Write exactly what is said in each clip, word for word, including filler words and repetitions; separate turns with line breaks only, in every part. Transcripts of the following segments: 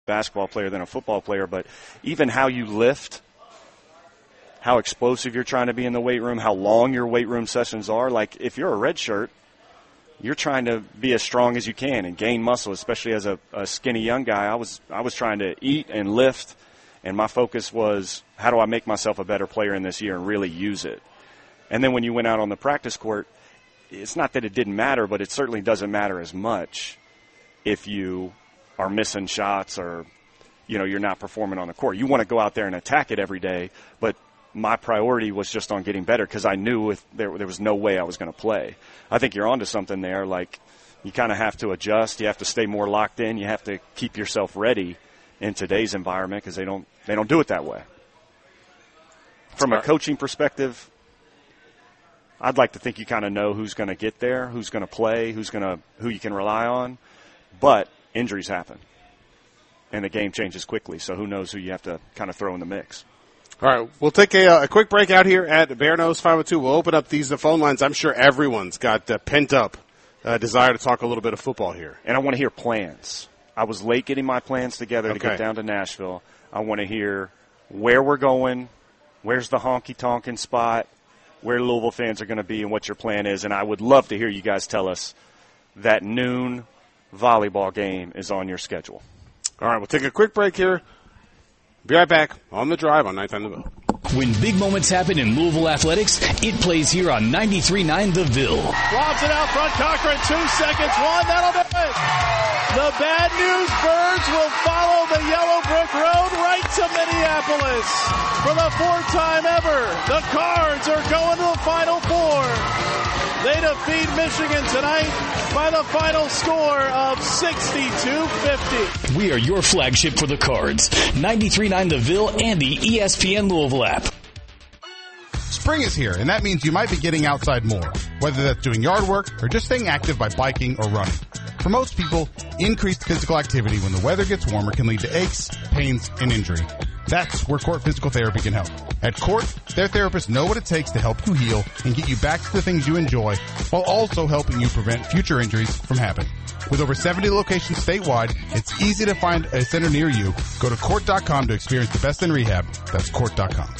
basketball player than a football player, but even how you lift, how explosive you're trying to be in the weight room, how long your weight room sessions are. Like, if you're a red shirt, you're trying to be as strong as you can and gain muscle, especially as a, a skinny young guy. I was I was trying to eat and lift, and my focus was, how do I make myself a better player in this year and really use it? And then when you went out on the practice court, it's not that it didn't matter, but it certainly doesn't matter as much if you are missing shots or, you know, you're not performing on the court. You want to go out there and attack it every day, but my priority was just on getting better because I knew if there, there was no way I was going to play. I think you're onto something there. Like, you kind of have to adjust. You have to stay more locked in. You have to keep yourself ready in today's environment because they don't they don't do it that way. From a coaching perspective, I'd like to think you kind of know who's going to get there, who's going to play, who's going to who you can rely on. But injuries happen, and the game changes quickly. So who knows who you have to kind of throw in the mix.
All right, we'll take a, a quick break out here at Bear Nose five oh two. We'll open up these the phone lines. I'm sure everyone's got the pent-up uh, desire to talk a little bit of football here.
And I want to hear plans. I was late getting my plans together
okay.
to get down to Nashville. I want to hear where we're going, where's the honky-tonkin' spot, where Louisville fans are going to be, and what your plan is. And I would love to hear you guys tell us that noon volleyball game is on your schedule.
All right, we'll take a quick break here. Be right back on The Drive on ninth on the Ville.
When big moments happen in Louisville athletics, it plays here on ninety-three point nine The Ville.
Lobs it out front. Cochran, two seconds. One, that'll do it. The Bad News Birds will follow the Yellowbrook Road right to Minneapolis. For the fourth time ever, the Cards are going to the Final Four. They defeat Michigan tonight by the final score of sixty-two fifty.
We are your flagship for the Cards. ninety-three point nine The Ville and the E S P N Louisville app.
Spring is here, and that means you might be getting outside more, whether that's doing yard work or just staying active by biking or running. For most people, increased physical activity when the weather gets warmer can lead to aches, pains, and injury. That's where Court Physical Therapy can help. At Court, their therapists know what it takes to help you heal and get you back to the things you enjoy while also helping you prevent future injuries from happening. With over seventy locations statewide, it's easy to find a center near you. Go to court dot com to experience the best in rehab. That's court dot com.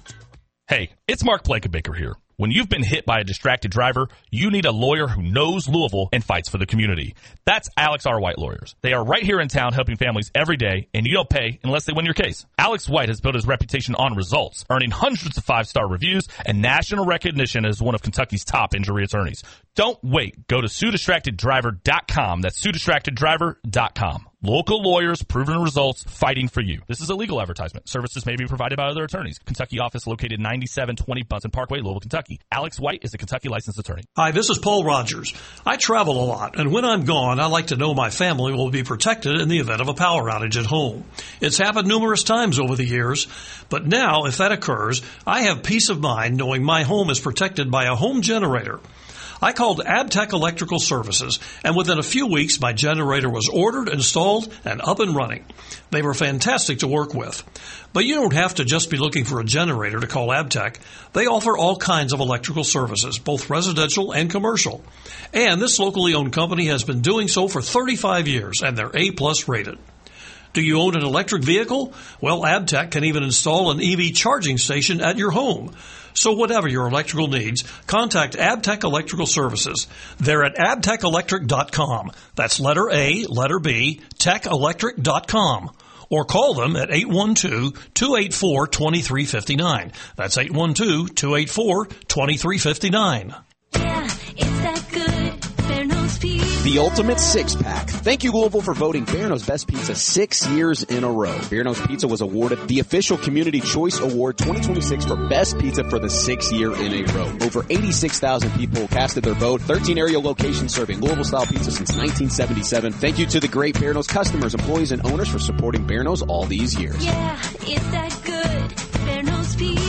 Hey, it's Mark Blankenbaker here. When you've been hit by a distracted driver, you need a lawyer who knows Louisville and fights for the community. That's Alex R. White Lawyers. They are right here in town helping families every day, and you don't pay unless they win your case. Alex White has built his reputation on results, earning hundreds of five-star reviews and national recognition as one of Kentucky's top injury attorneys. Don't wait. Go to sue distracted driver dot com. That's sue distracted driver dot com. Local lawyers, proven results, fighting for you. This is a legal advertisement. Services may be provided by other attorneys. Kentucky office located ninety-seven twenty Bunsen Parkway, Louisville, Kentucky. Alex White is a Kentucky licensed attorney.
Hi, this is Paul Rogers. I travel a lot, and when I'm gone, I like to know my family will be protected in the event of a power outage at home. It's happened numerous times over the years, but now, if that occurs, I have peace of mind knowing my home is protected by a home generator. I called Abtech Electrical Services, and within a few weeks, my generator was ordered, installed, and up and running. They were fantastic to work with. But you don't have to just be looking for a generator to call Abtech. They offer all kinds of electrical services, both residential and commercial. And this locally owned company has been doing so for thirty-five years, and they're A-plus rated. Do you own an electric vehicle? Well, Abtech can even install an E V charging station at your home. So whatever your electrical needs, contact Abtech Electrical Services. They're at abtech electric dot com. That's letter A, letter B, tech electric dot com. Or call them at eight one two, two eight four, two three five nine. That's eight one two, two eight four, two three five nine.
Yeah, it's that good. Bear Nose Pizza.
The ultimate six-pack. Thank you, Louisville, for voting Bear Nose Best Pizza six years in a row. Bear Nose Pizza was awarded the official Community Choice Award twenty twenty-six for Best Pizza for the sixth year in a row. Over eighty-six thousand people casted their vote. thirteen area locations serving Louisville-style pizza since nineteen seventy-seven. Thank you to the great Bear Nose customers, employees, and owners for supporting Bear Nose all these years.
Yeah, it's that good. Bear Nose Pizza.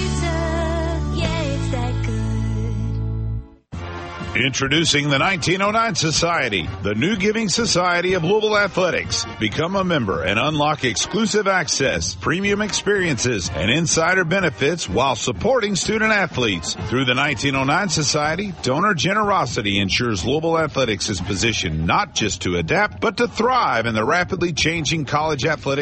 Yeah, it's that good.
Introducing the nineteen oh nine Society, the new giving society of Louisville Athletics. Become a member and unlock exclusive access, premium experiences, and insider benefits while supporting student athletes. Through the nineteen oh nine Society, donor generosity ensures Louisville Athletics is positioned not just to adapt, but to thrive in the rapidly changing college athletics